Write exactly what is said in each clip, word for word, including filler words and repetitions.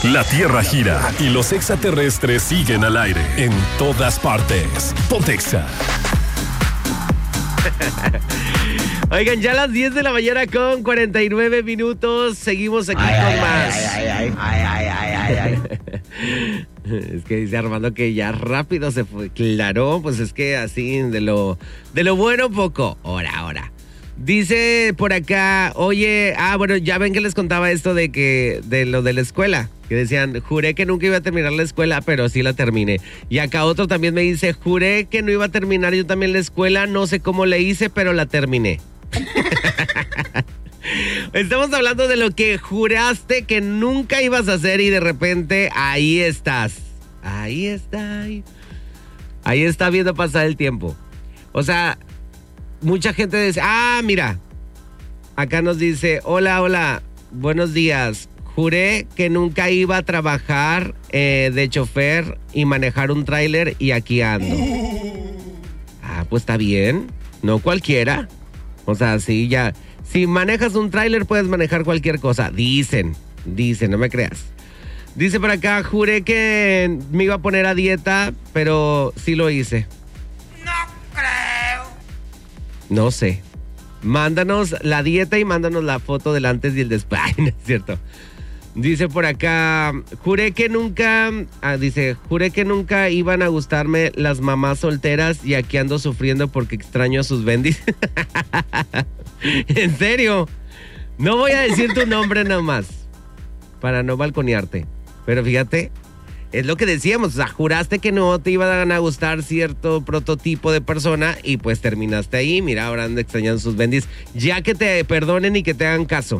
La Tierra gira y los extraterrestres siguen al aire en todas partes. Pontexa. Oigan, ya a las diez de la mañana con cuarenta y nueve minutos. Seguimos aquí ay, con ay, más. Ay, ay, ay, ay, ay, ay, ay. Es que dice Armando que ya rápido se fue. Claro, pues es que así de lo, de lo bueno poco. Ahora, ahora. Dice por acá, oye, ah, bueno, ya ven que les contaba esto de que, de lo de la escuela, que decían, juré que nunca iba a terminar la escuela, pero sí la terminé. Y acá otro también me dice, juré que no iba a terminar yo también la escuela, no sé cómo le hice, pero la terminé. Estamos hablando de lo que juraste que nunca ibas a hacer y de repente ahí estás. Ahí está, ahí, ahí está viendo pasar el tiempo. O sea, mucha gente dice, ah, mira, acá nos dice, hola, hola, buenos días. Juré que nunca iba a trabajar eh, de chofer y manejar un tráiler y aquí ando. Ah, pues está bien, no cualquiera. O sea, sí, ya, si manejas un tráiler puedes manejar cualquier cosa, dicen, dicen, no me creas. Dice por acá, juré que me iba a poner a dieta, pero sí lo hice. No sé. Mándanos la dieta y mándanos la foto del antes y el después. Ay, no es cierto. Dice por acá, juré que nunca, ah, dice, juré que nunca iban a gustarme las mamás solteras y aquí ando sufriendo porque extraño a sus bendis. ¿En serio? No voy a decir tu nombre nomás para no balconearte. Pero fíjate, es lo que decíamos, o sea, juraste que no te iban a gustar cierto prototipo de persona y pues terminaste ahí. Mira, ahora ando extrañando sus bendis. Ya que te perdonen y que te hagan caso.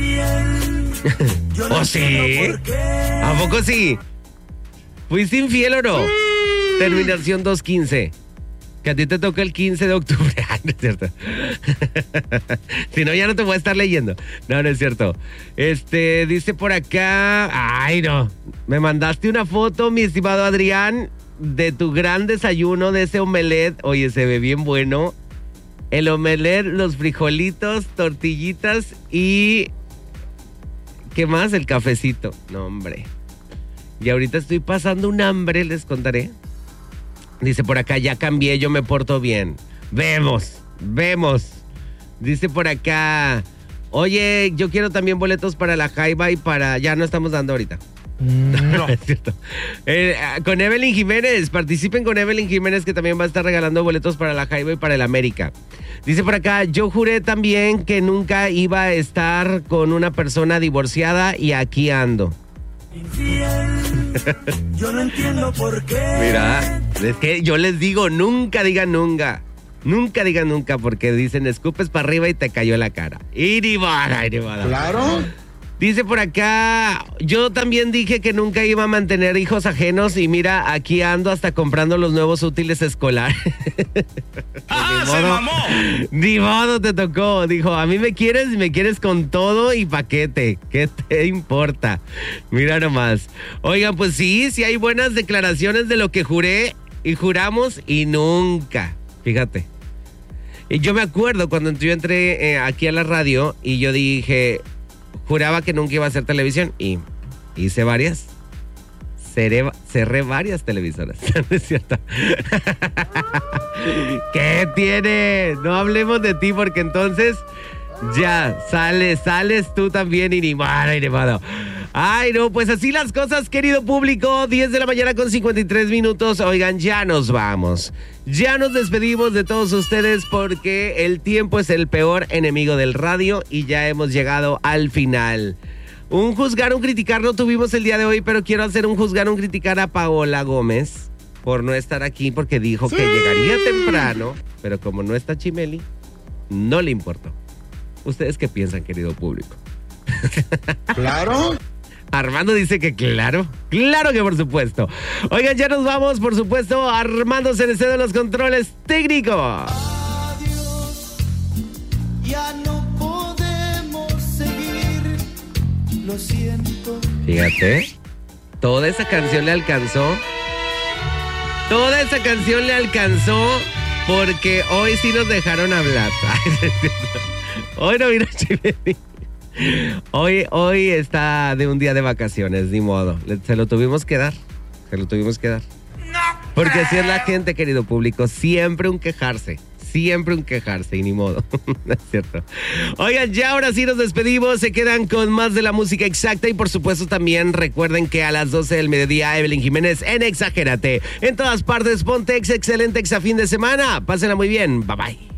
¿Oh, sí? ¿A poco sí? ¿Fuiste infiel o no? Mm. Terminación dos quince. Que a ti te toca el quince de octubre. Ay, no es cierto. Si no, ya no te voy a estar leyendo. No, no es cierto. Este, dice por acá. Ay, no. Me mandaste una foto, mi estimado Adrián, de tu gran desayuno, de ese omelette. Oye, se ve bien bueno. El omelette, los frijolitos, tortillitas y... ¿qué más? El cafecito. No, hombre. Y ahorita estoy pasando un hambre, les contaré. Dice por acá, ya cambié, yo me porto bien. Vemos, vemos. Dice por acá, oye, yo quiero también boletos para la Jaiba y para... Ya no estamos dando ahorita. No, es cierto. Eh, con Evelyn Jiménez, participen con Evelyn Jiménez, que también va a estar regalando boletos para la Jaiba y para el América. Dice por acá, yo juré también que nunca iba a estar con una persona divorciada y aquí ando. Yo no entiendo por qué. Mira, es que yo les digo, nunca digan nunca. Nunca digan nunca, porque dicen, escupes para arriba y te cayó la cara. Iribada, iribada. Claro. Dice por acá, yo también dije que nunca iba a mantener hijos ajenos y mira, aquí ando hasta comprando los nuevos útiles escolares. ¡Ah, se mamó! Ni modo te tocó. Dijo, a mí me quieres y me quieres con todo y paquete. ¿Qué te importa? Mira nomás. Oigan, pues sí, sí hay buenas declaraciones de lo que juré y juramos y nunca. Fíjate. Y yo me acuerdo cuando yo entré eh, aquí a la radio y yo dije... juraba que nunca iba a hacer televisión y hice varias. Cerré, cerré varias televisoras. ¿No es cierto? ¿Qué tiene? No hablemos de ti porque entonces ya sales, sales tú también y ni mal, ni modo. Ay, no, pues así las cosas, querido público. diez de la mañana con cincuenta y tres minutos. Oigan, ya nos vamos. Ya nos despedimos de todos ustedes porque el tiempo es el peor enemigo del radio y ya hemos llegado al final. Un juzgar, un criticar no tuvimos el día de hoy, pero quiero hacer un juzgar, un criticar a Paola Gómez por no estar aquí porque dijo sí. que llegaría temprano, pero como no está Chimeli, no le importó. ¿Ustedes qué piensan, querido público? Claro. Armando dice que claro, claro que por supuesto. Oigan, ya nos vamos, por supuesto, Armando Cereceda de los controles técnicos. Adiós, ya no podemos seguir, lo siento. Fíjate, toda esa canción le alcanzó, toda esa canción le alcanzó porque hoy sí nos dejaron hablar. Hoy no vino Chimeli. Hoy, hoy está de un día de vacaciones, ni modo. Le- Se lo tuvimos que dar. Se lo tuvimos que dar. Porque así es la gente, querido público. Siempre un quejarse. Siempre un quejarse y ni modo. Es cierto. Oigan, ya ahora sí nos despedimos. Se quedan con más de la música exacta. Y por supuesto también recuerden que a las doce del mediodía Evelyn Jiménez en Exagérate. En todas partes, ponte ex, excelente exa fin de semana. Pásenla muy bien. Bye bye.